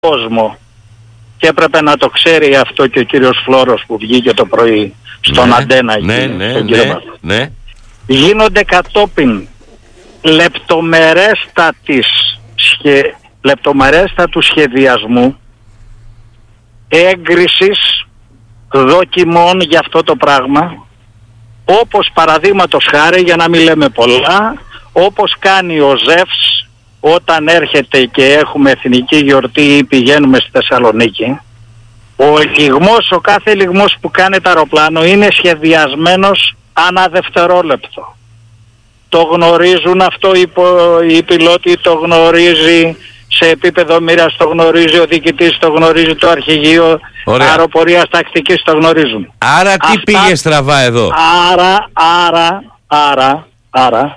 κόσμο, και έπρεπε να το ξέρει αυτό και ο κύριος Φλόρος που βγήκε το πρωί στον Αντένα εκεί, στον κύριο Μάρκο. Γίνονται κατόπιν λεπτομερέστατου σχεδιασμού, έγκρισης δοκιμών για αυτό το πράγμα, όπως παραδείγματος χάρη, για να μην λέμε πολλά, όπως κάνει ο ΖΕΦΣ όταν έρχεται και έχουμε εθνική γιορτή ή πηγαίνουμε στη Θεσσαλονίκη. Ο κάθε λιγμός που κάνει το αεροπλάνο είναι σχεδιασμένος ανά δευτερόλεπτο. Το γνωρίζουν αυτό οι πιλότοι, το γνωρίζει σε επίπεδο μοίρας, το γνωρίζει ο διοικητής, το γνωρίζει το αρχηγείο αεροπορίας τακτικής, το γνωρίζουν. Άρα τι πήγε στραβά εδώ? Άρα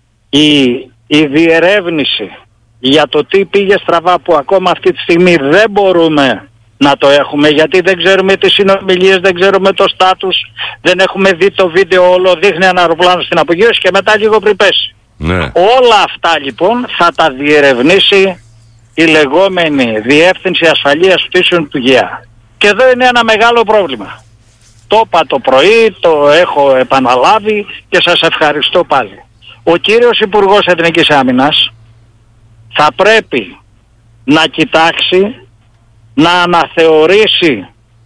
η διερεύνηση για το τι πήγε στραβά, που ακόμα αυτή τη στιγμή δεν μπορούμε να το έχουμε, γιατί δεν ξέρουμε τις συνομιλίες, δεν ξέρουμε το στάτους, δεν έχουμε δει το βίντεο όλο, δείχνει ένα αεροπλάνο στην απογείωση και μετά λίγο πριν πέσει. Όλα αυτά λοιπόν θα τα διερευνήσει η λεγόμενη Διεύθυνση Ασφαλείας Πτήσεων του ΓΕΑ. Και εδώ είναι ένα μεγάλο πρόβλημα. Το είπα το πρωί, το έχω επαναλάβει και σας ευχαριστώ πάλι. Ο κύριος Υπουργός Εθνικής Άμυνας θα πρέπει να κοιτάξει, να αναθεωρήσει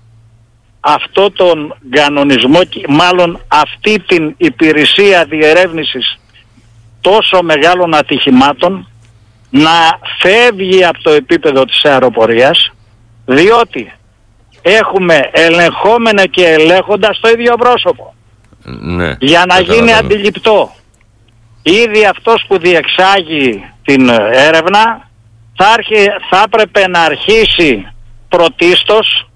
αυτό τον κανονισμό, μάλλον αυτή την υπηρεσία διερεύνησης τόσο μεγάλων ατυχημάτων, να φεύγει από το επίπεδο της αεροπορίας, διότι έχουμε ελεγχόμενα και ελέγχοντα το ίδιο πρόσωπο. Για να γίνει αντιληπτό, ήδη αυτός που διεξάγει την έρευνα θα έπρεπε να αρχίσει πρωτίστως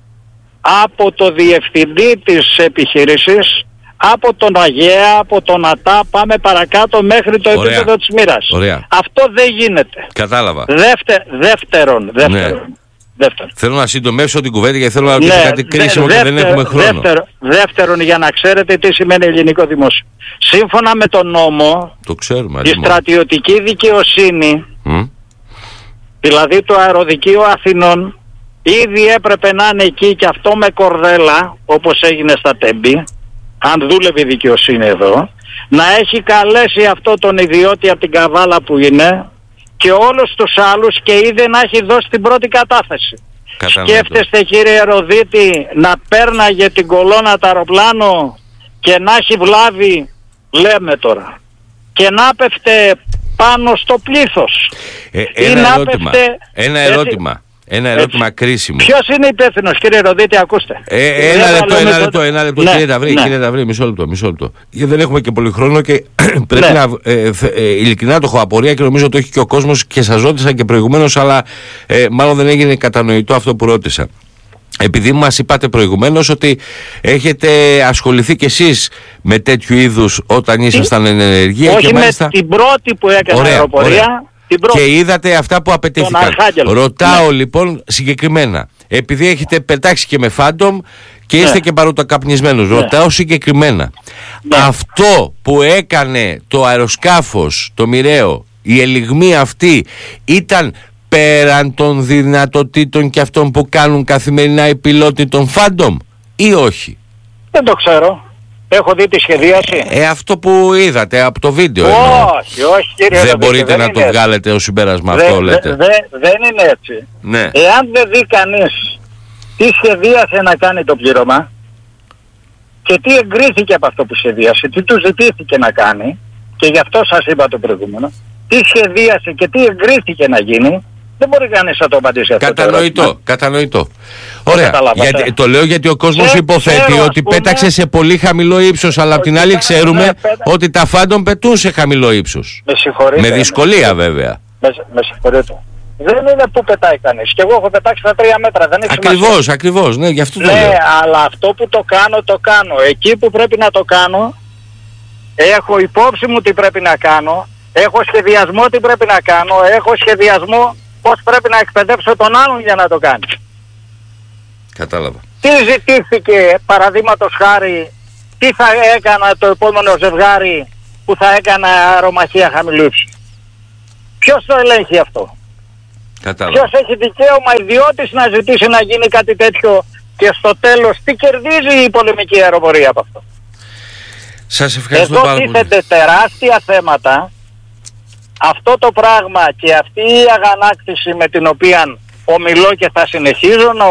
από το διευθυντή της επιχείρησης, από τον ΑΓΕΑ, από τον ΑΤΑ, πάμε παρακάτω μέχρι το επίπεδο της μοίρας. Αυτό δεν γίνεται. Κατάλαβα. Δεύτερον. Θέλω να συντομεύσω την κουβέντα γιατί θέλω να ρωτήσω κάτι κρίσιμο και δεν έχουμε χρόνο. Δεύτερον, για να ξέρετε τι σημαίνει ελληνικό δημόσιο. Σύμφωνα με τον νόμο, το ξέρουμε, η στρατιωτική δικαιοσύνη, δηλαδή το αεροδικείο Αθηνών, ήδη έπρεπε να είναι εκεί, και αυτό με κορδέλα, όπως έγινε στα Τέμπη, αν δούλευε η δικαιοσύνη εδώ, να έχει καλέσει αυτό τον ιδιώτη από την Καβάλα που είναι και όλους τους άλλους, και είδε να έχει δώσει την πρώτη κατάθεση. Σκέφτεστε, κύριε Ροδίτη, να πέρναγε την κολόνα το αεροπλάνο και να έχει βλάβει, λέμε τώρα, και να πέφτε πάνω στο πλήθος? Ένα ερώτημα κρίσιμο. Ποιος είναι υπεύθυνος, κύριε Ροδίτη, ακούστε. Ένα λεπτό, κύριε Ταυρή, μισό λεπτό. Γιατί δεν έχουμε και πολύ χρόνο και πρέπει να ειλικρινά το έχω απορία και νομίζω το έχει και ο κόσμος, και σας ρώτησα και προηγουμένως, αλλά μάλλον δεν έγινε κατανοητό αυτό που ρώτησα. Επειδή μας είπατε προηγουμένως ότι έχετε ασχοληθεί κι εσείς με τέτοιου είδους όταν ήσασταν εν ενεργεία. Όχι, και μάλιστα με την πρώτη που έκανε αεροπορία. Και είδατε αυτά που απαιτήθηκαν. Ρωτάω λοιπόν συγκεκριμένα, επειδή έχετε πετάξει και με Phantom και είστε και παροτακαπνισμένος, ρωτάω συγκεκριμένα, αυτό που έκανε το αεροσκάφος, το μοιραίο, η ελιγμή αυτή, ήταν πέραν των δυνατοτήτων και αυτών που κάνουν καθημερινά οι πιλότοι των Phantom ή όχι? Δεν το ξέρω. Έχω δει τη σχεδίαση. Αυτό που είδατε από το βίντεο. Όχι κύριε. Δεν μπορείτε να το βγάλετε ως συμπέρασμα αυτό, λέτε? Δεν είναι έτσι. Εάν δεν δει κανείς τι σχεδίασε να κάνει το πλήρωμα και τι εγκρίθηκε από αυτό που σχεδίασε, τι του ζητήθηκε να κάνει, και γι' αυτό σας είπα το προηγούμενο, τι σχεδίασε και τι εγκρίθηκε να γίνει, δεν μπορεί κανείς να το απαντήσει αυτό. Κατανοητό. Ωραία. Το λέω γιατί ο κόσμος υποθέτει ότι πέταξε σε πολύ χαμηλό ύψος, αλλά απ' την άλλη ξέρουμε ότι τα Phantom πετούν σε χαμηλό ύψος. Με δυσκολία βέβαια. Με συγχωρείτε. Δεν είναι που πετάει κανείς. Και εγώ έχω πετάξει στα 3 μέτρα. Δεν έχει ακριβώς. Ναι, γι' αυτό το λέω. Αλλά αυτό που το κάνω. Εκεί που πρέπει να το κάνω, έχω υπόψη μου τι πρέπει να κάνω. Έχω σχεδιασμό τι πρέπει να κάνω. Έχω σχεδιασμό πώς πρέπει να εκπαιδεύσω τον άλλον για να το κάνει. Κατάλαβα. Τι ζητήθηκε, παραδείγματος χάρη, τι θα έκανα το επόμενο ζευγάρι που θα έκανα αερομαχία χαμηλού ύψους? Ποιος το ελέγχει αυτό? Ποιος έχει δικαίωμα ιδιώτης να ζητήσει να γίνει κάτι τέτοιο και στο τέλος τι κερδίζει η πολεμική αεροπορία από αυτό? Σας ευχαριστώ πάρα πολύ. Εδώ τίθενται τεράστια θέματα. Αυτό το πράγμα και αυτή η αγανάκτηση με την οποία ομιλώ και θα συνεχίζω να